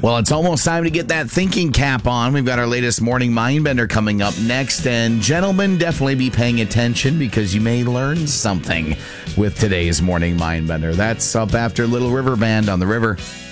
Well, it's almost time to get that thinking cap on. We've got our latest Morning Mindbender coming up next. And gentlemen, definitely be paying attention because you may learn something with today's Morning Mindbender. That's up after Little River Band on the River.